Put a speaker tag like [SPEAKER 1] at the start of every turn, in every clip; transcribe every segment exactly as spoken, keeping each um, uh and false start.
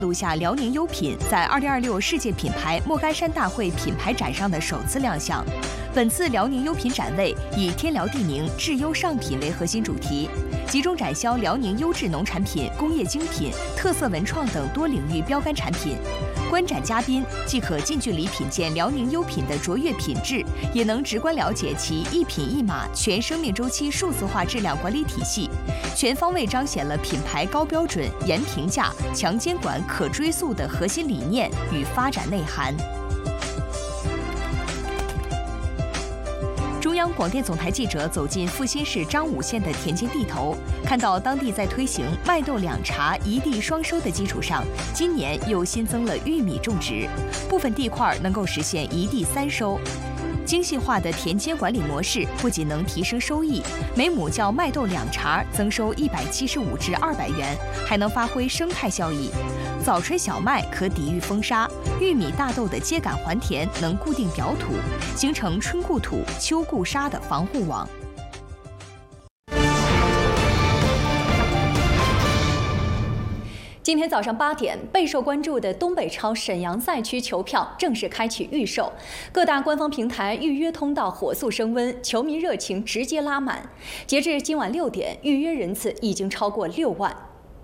[SPEAKER 1] 录下辽宁优品在二零二六世界品牌莫干山大会品牌展上的首次亮相。本次辽宁优品展位以天辽地宁、质优上品为核心主题，集中展销辽宁优质农产品、工业精品、特色文创等多领域标杆产品。观展嘉宾既可近距离品鉴辽宁优品的卓越品质，也能直观了解其一品一码全生命周期数字化质量管理体系，全方位彰显了品牌高标准、严评价、强监管、可追溯的核心理念与发展内涵。中央广电总台记者走进阜新市张武县的田间地头，看到当地在推行麦豆两茬一地双收的基础上，今年又新增了玉米种植，部分地块能够实现一地三收。精细化的田间管理模式不仅能提升收益，每亩较麦豆两茬增收一百七十五至二百元，还能发挥生态效益。早春小麦可抵御风沙，玉米、大豆的秸秆还田能固定表土，形成春固土、秋固沙的防护网。今天早上八点，备受关注的东北超沈阳赛区球票正式开启预售，各大官方平台预约通道火速升温，球迷热情直接拉满。截至今晚六点，预约人次已经超过六万。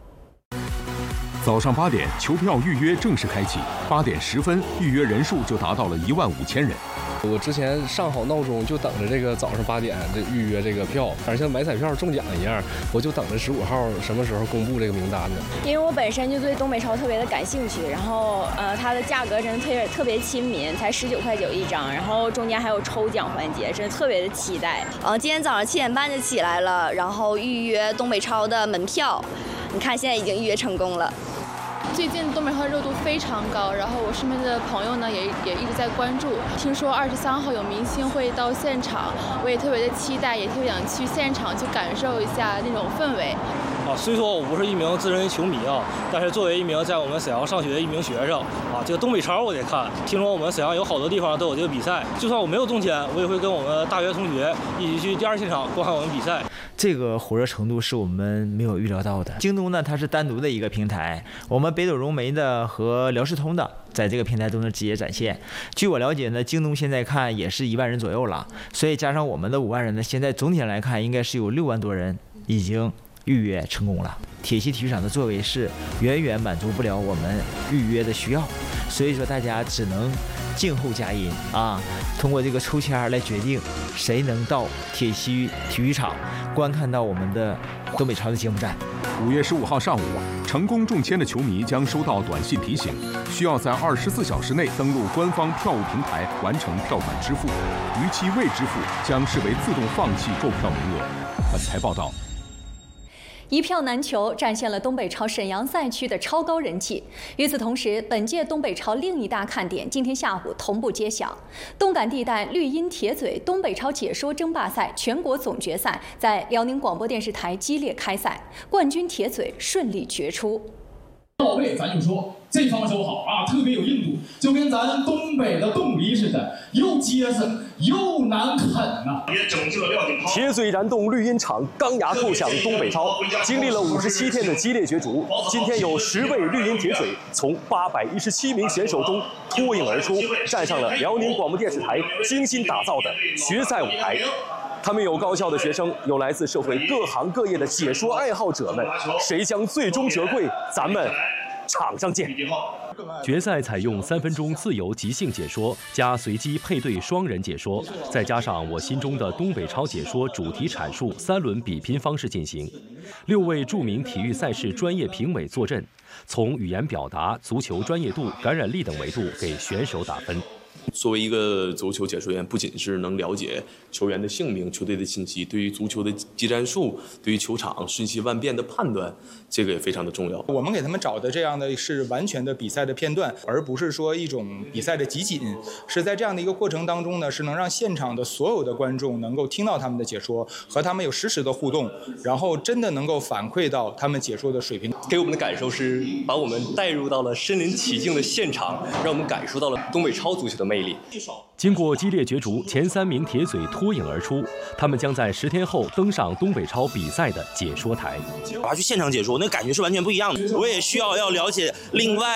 [SPEAKER 2] 早上八点，球票预约正式开启，八点十分，预约人数就达到了一万五千人。
[SPEAKER 3] 我之前上好闹钟，就等着这个早上八点这预约这个票，反正像买彩票中奖一样，我就等着十五号什么时候公布这个名单呢？
[SPEAKER 4] 因为我本身就对东北超特别的感兴趣，然后呃，它的价格真的特别特别亲民，才十九块九一张，然后中间还有抽奖环节，真的特别的期待。呃，今天早上七点半就起来了，然后预约东北超的门票，你看现在已经预约成功了。
[SPEAKER 5] 最近东北超的热度非常高，然后我身边的朋友呢也也一直在关注。听说二十三号有明星会到现场，我也特别的期待，也特别想去现场去感受一下那种氛围。
[SPEAKER 6] 啊，虽说我不是一名资深球迷啊，但是作为一名在我们沈阳上学的一名学生啊，这个东北超我得看。听说我们沈阳有好多地方都有这个比赛，就算我没有中签，我也会跟我们大学同学一起去第二现场观看我们比赛。
[SPEAKER 7] 这个火热程度是我们没有预料到的。京东呢，它是单独的一个平台，我们北斗融媒的和辽视通的在这个平台都能直接展现。据我了解呢，京东现在看也是一万人左右了，所以加上我们的五万人呢，现在总体来看应该是有六万多人已经预约成功了。铁西体育场的座位是远远满足不了我们预约的需要，所以说大家只能静候佳音啊，通过这个抽签来决定谁能到铁西体育场观看到我们的东北超的节目站。
[SPEAKER 2] 五月十五号上午，成功中签的球迷将收到短信提醒，需要在二十四小时内登录官方票务平台完成票款支付，逾期未支付将视为自动放弃购票名额。本台报道。
[SPEAKER 1] 一票难求，展现了东北超沈阳赛区的超高人气。与此同时，本届东北超另一大看点今天下午同步揭晓，动感地带绿茵铁嘴东北超解说争霸赛全国总决赛在辽宁广播电视台激烈开赛，冠军铁嘴顺利决出。
[SPEAKER 8] 到位，咱就说这防守好啊，特别有硬度，就跟咱东北的冻梨似的，又结实又难啃呐、啊。
[SPEAKER 9] 铁嘴燃动绿茵场，钢牙叩响东北超。经历了五十七天的激烈角逐，今天有十位绿茵铁嘴从八百一十七名选手中脱颖而出，站上了辽宁广播电视台精心打造的决赛舞台。他们有高校的学生，有来自社会各行各业的解说爱好者们，谁将最终折桂？咱们场上见。
[SPEAKER 10] 决赛采用三分钟自由即兴解说加随机配对双人解说，再加上我心中的东北超解说主题阐述三轮比拼方式进行。六位著名体育赛事专业评委坐镇，从语言表达、足球专业度、感染力等维度给选手打分。
[SPEAKER 11] 作为一个足球解说员，不仅是能了解球员的姓名、球队的信息，对于足球的技战术、对于球场瞬息万变的判断，这个也非常的重要。
[SPEAKER 12] 我们给他们找的这样的是完全的比赛的片段，而不是说一种比赛的集锦。是在这样的一个过程当中呢，是能让现场的所有的观众能够听到他们的解说，和他们有实时的互动，然后真的能够反馈到他们解说的水平。
[SPEAKER 9] 给我们的感受是把我们带入到了身临其境的现场，让我们感受到了东北超足球的
[SPEAKER 11] 魅力。
[SPEAKER 10] 经过激烈角逐，前三名铁嘴脱颖而出，他们将在十天后登上东北超比赛的解说台。
[SPEAKER 13] 我要去现场解说，那感觉是完全不一样的。我也需要要了解另外